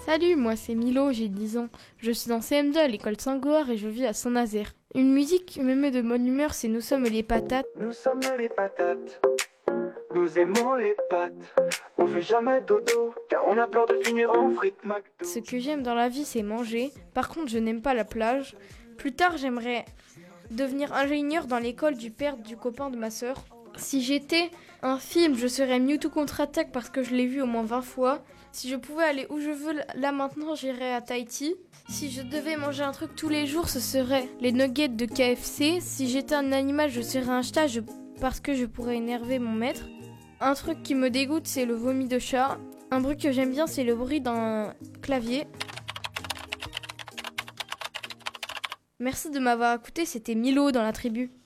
Salut, moi c'est Milo, j'ai 10 ans. Je suis en CM2 à l'école Saint-Goard et je vis à Saint-Nazaire. Une musique qui me met de bonne humeur, c'est Nous sommes les patates. Nous sommes les patates, nous aimons les pâtes. On fait jamais dodo, car on a peur de finir en frites McDo. Ce que j'aime dans la vie, c'est manger. Par contre, je n'aime pas la plage. Plus tard, j'aimerais devenir ingénieur dans l'école du père du copain de ma sœur. Si j'étais un film, je serais Mewtwo contre-attaque parce que je l'ai vu au moins 20 fois. Si je pouvais aller où je veux, là maintenant, j'irais à Tahiti. Si je devais manger un truc tous les jours, ce serait les nuggets de KFC. Si j'étais un animal, je serais un chat parce que je pourrais énerver mon maître. Un truc qui me dégoûte, c'est le vomi de chat. Un bruit que j'aime bien, c'est le bruit d'un clavier. Merci de m'avoir écouté, c'était Milo dans la tribu.